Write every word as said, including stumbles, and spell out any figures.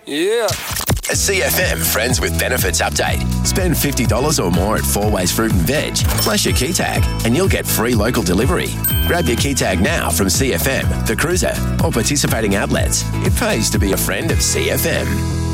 Yeah. A C F M Friends with Benefits update. Spend fifty dollars or more at Four Ways Fruit and Veg. Flash your key tag and you'll get free local delivery. Grab your key tag now from C F M, The Cruiser, or participating outlets. It pays to be a friend of C F M.